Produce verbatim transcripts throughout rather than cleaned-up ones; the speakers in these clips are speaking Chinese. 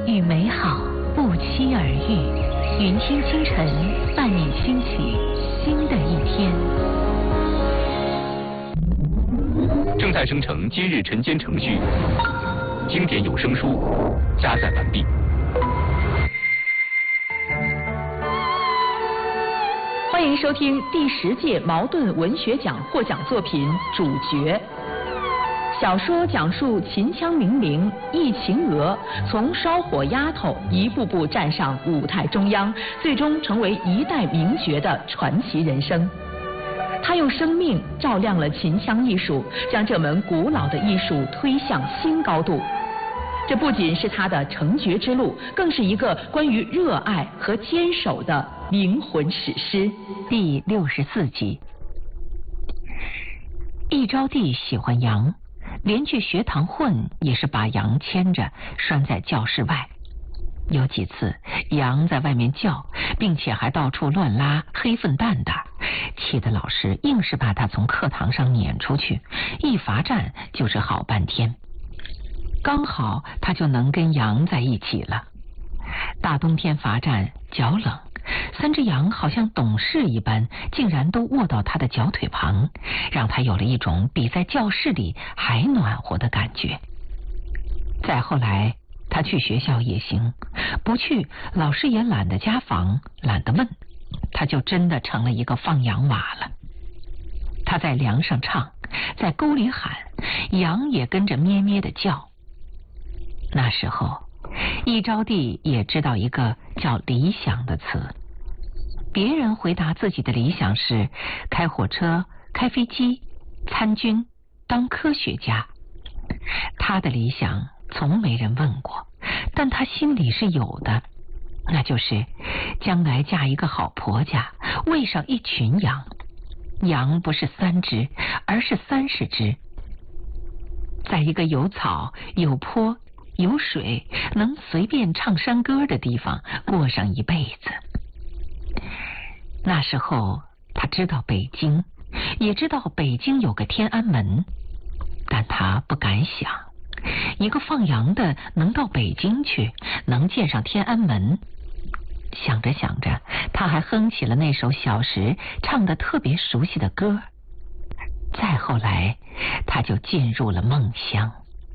与美好不期而遇，云听清晨伴你兴起新的一天。 正在生成今日晨间程序，经典有声书加载完毕。 欢迎收听第十届茅盾文学奖获奖作品《主角》。小说讲述秦腔名伶易秦娥从烧火丫头一步步站上舞台中央，最终成为一代名角的传奇人生。她用生命照亮了秦腔艺术，将这门古老的艺术推向新高度。这不仅是她的成角之路，更是一个关于热爱和坚守的灵魂史诗。 第六十四集。易招娣喜欢杨，连去学堂混也是把杨牵着拴在教室外。有几次杨在外面叫，并且还到处乱拉黑粪蛋蛋，气得老师硬是把他从课堂上撵出去，一罚站就是好半天。刚好他就能跟杨在一起了。大冬天罚站脚冷，三只羊好像懂事一般，竟然都卧到他的脚腿旁，让他有了一种比在教室里还暖和的感觉。再后来他去学校也行，不去老师也懒得家访，懒得问，他就真的成了一个放羊娃了。他在梁上唱，在沟里喊，羊也跟着咩咩的叫。那时候易招娣也知道一个叫理想的词，别人回答自己的理想是开火车、开飞机、参军、当科学家。他的理想从没人问过，但他心里是有的，那就是将来嫁一个好婆家，喂上一群羊。羊不是三只，而是三十只，在一个有草、有坡、有水，能随便唱山歌的地方过上一辈子。那时候他知道北京，也知道北京有个天安门，但他不敢想，一个放羊的能到北京去，能见上天安门。想着想着，他还哼起了那首小时唱得特别熟悉的歌。再后来他就进入了梦乡。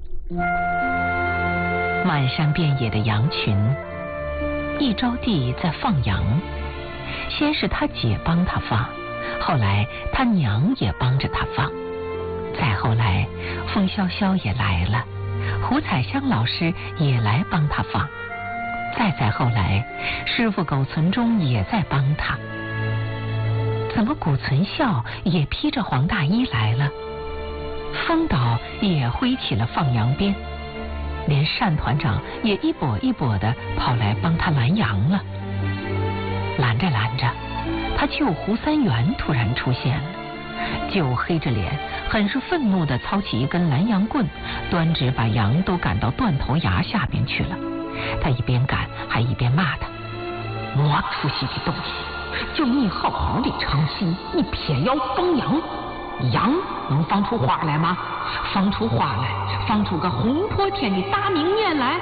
满山遍野的羊群，易招娣在放羊。先是他姐帮他放，后来他娘也帮着他放，再后来风萧萧也来了，胡彩香老师也来帮他放，再再后来师傅苟存中也在帮他。怎么古存孝也披着黄大衣来了？风导也挥起了放羊鞭，连单团长也一跛一跛的跑来帮他拦羊了。拦着拦着，他舅胡三元突然出现了。舅黑着脸，很是愤怒地操起一根拦羊棍，端直把羊都赶到断头崖下边去了。他一边赶还一边骂他：没出息的东西，就你好好的唱戏，你偏要放羊。羊能放出花来吗？放出花来，放出个红破天的大明年来。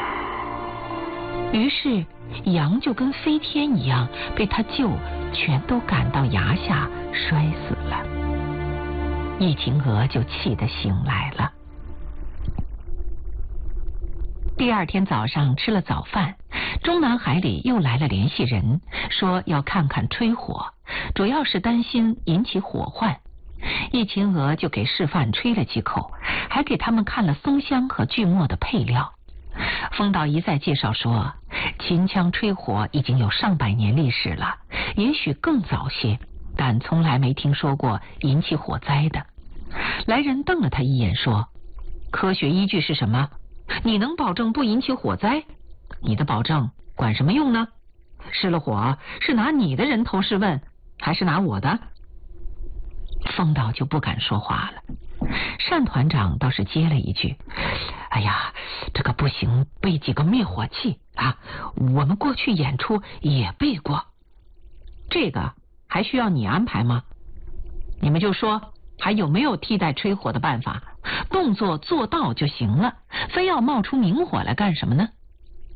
于是羊就跟飞天一样，被他舅全都赶到崖下摔死了。易秦娥就气得醒来了。第二天早上吃了早饭，中南海里又来了联系人，说要看看吹火，主要是担心引起火患。易秦娥就给示范吹了几口，还给他们看了松香和锯末的配料。风导一再介绍说，秦腔吹火已经有上百年历史了，也许更早些，但从来没听说过引起火灾的。来人瞪了他一眼说，科学依据是什么？你能保证不引起火灾？你的保证管什么用呢？失了火是拿你的人头试问，还是拿我的？风导就不敢说话了。单团长倒是接了一句，哎呀，这个不行，备几个灭火器啊，我们过去演出也备过。这个还需要你安排吗？你们就说还有没有替代吹火的办法，动作做到就行了，非要冒出明火来干什么呢？